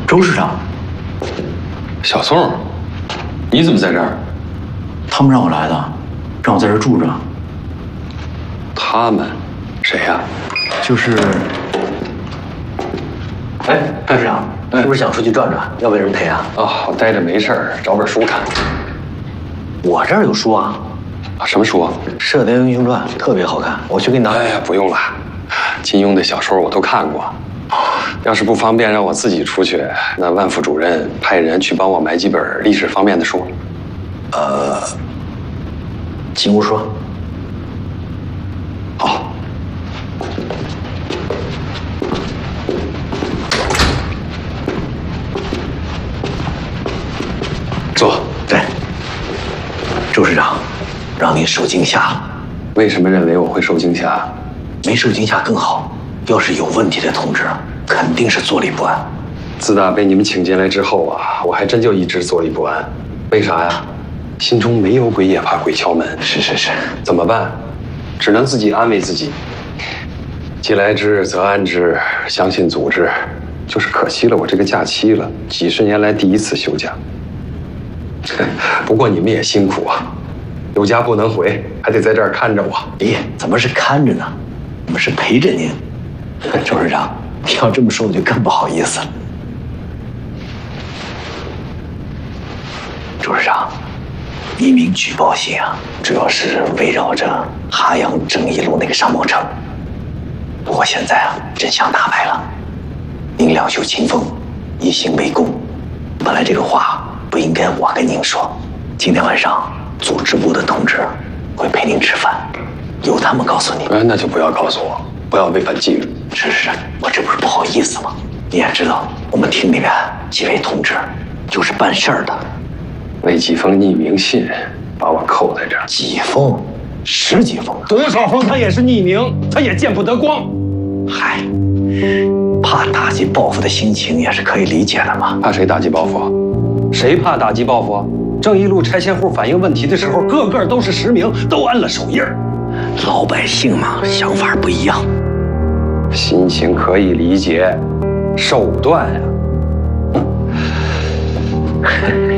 周市长， 小宋，你怎么在这儿？ 他们让我来的，让我在这儿住着。 他们，谁呀？ 就是，哎，周市长，是不是想出去转转？要不要人陪啊？ 我待着没事儿，找本书看。 我这儿有书啊。 什么书啊？ 《射雕英雄传》特别好看，我去给你拿。 哎呀，不用了，金庸的小说我都看过。要是不方便让我自己出去，那万副主任派人去帮我买几本历史方面的书。 金无说。 好。坐。 对。周市长，让您受惊吓了。 为什么认为我会受惊吓？ 没受惊吓更好。要是有问题的同志，肯定是坐立不安。 自打被你们请进来之后啊，我还真就一直坐立不安。为啥呀？心中没有鬼也怕鬼敲门。 是。 怎么办？只能自己安慰自己。既来之则安之，相信组织。就是可惜了我这个假期了，几十年来第一次休假。不过你们也辛苦啊，有家不能回，还得在这儿看着我。 咦，怎么是看着呢？我们是陪着您。周市长，你要这么说我就更不好意思了。周市长，匿名举报信啊，主要是围绕着哈阳正义路那个商贸城。不过现在啊，真相大白了，您两袖清风，一心为公。本来这个话不应该我跟您说，今天晚上组织部的同志会陪您吃饭，由他们告诉你。 那就不要告诉我，不要违反纪律。 是，我这不是不好意思吗？你也知道，我们厅里面几位同志就是办事儿的。 那几封匿名信把我扣在这儿， 几封，10几封， 多少封他也是匿名，他也见不得光。 嗨，怕打击报复的心情也是可以理解的嘛。 怕谁打击报复啊？谁怕打击报复啊？正义路拆迁户反映问题的时候，个个都是实名，都按了手印儿。 老百姓嘛，想法不一样。 心情可以理解，手段呀。